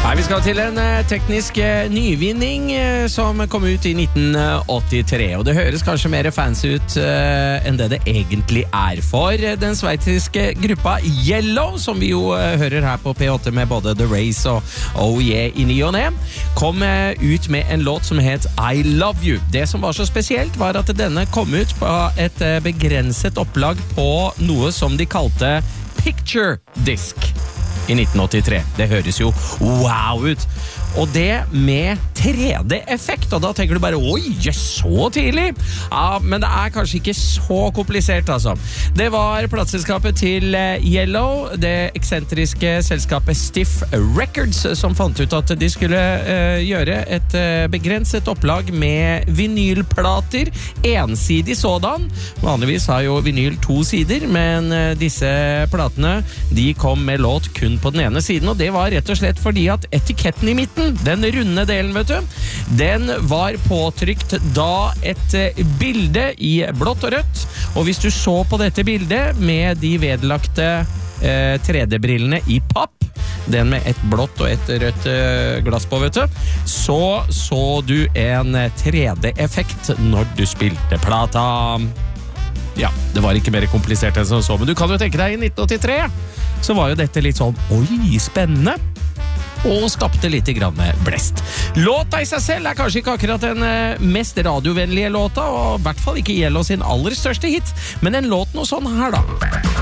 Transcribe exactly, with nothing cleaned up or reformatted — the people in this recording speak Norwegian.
Nei, vi skal til en eh, teknisk eh, nyvinning eh, som kom ut i nitten åttitre, og det høres kanskje mer fancy ut eh, enn det det egentlig er for. Den sveitsiske gruppa Yellow, som vi jo eh, hører her på P åtte med både The Race og Oh Yeah i ny og ne, kom eh, ut med en låt som het I Love You. Det som var så spesielt var at denne kom ut på et eh, begrenset opplag på noe som de kalte Picture Disc i nitten åttitre. Det høres jo wow ut. Og det med tre D-effekt, og da tenker du bare, oi, så tidlig! Ja, men det er kanskje ikke så komplisert, altså. Det var plateselskapet til Yellow, det eksentriske selskapet Stiff Records, som fant ut at de skulle uh, gjøre et uh, begrenset opplag med vinylplater, ensidig sådan. Vanligvis har jo vinyl to sider, men uh, disse platene, de kom med låt kun på den ene siden, og det var rett og slett fordi at etiketten i midten, den runde delen, vet du, den var påtrykt da et bilde i blått og rødt, og hvis du så på dette bildet med de vedlagte eh, tre D-brillene i papp, den med et blått og et rødt eh, glass på, vet du, så så du en tre D-effekt når du spilte plata. Ja, det var ikke mer komplisert enn så, men du kan jo tenke deg i nitten åttitre, så var jo dette litt sånn, oi, spennende, og skapte litt grann blest. Låta i seg selv er kanskje ikke akkurat den mest radiovennlige låta, og i hvert fall ikke Yellow sin aller største hit, men en låt noe sånn her da.